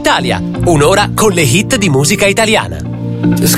Italia. Un'ora con le hit di musica italiana.